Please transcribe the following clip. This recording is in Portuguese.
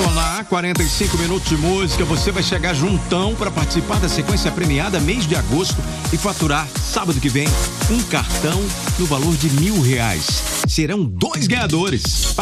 maratonar 45 minutos de música, você vai chegar juntão para participar da sequência premiada mês de agosto e faturar sábado que vem um cartão no valor de R$1.000. Serão 2 ganhadores.